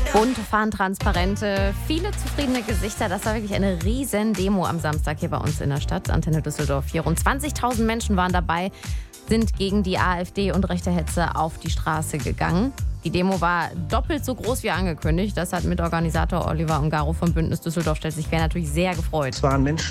Bunte Fahnentransparente, viele zufriedene Gesichter. Das war wirklich eine riesen Demo am Samstag hier bei uns in der Stadt. Antenne Düsseldorf 24.000 Menschen waren dabei, sind gegen die AfD und rechte Hetze auf die Straße gegangen. Die Demo war doppelt so groß wie angekündigt. Das hat Mitorganisator Oliver Ungaro vom Bündnis Düsseldorf Stellt sich quer natürlich sehr gefreut. Es waren Menschen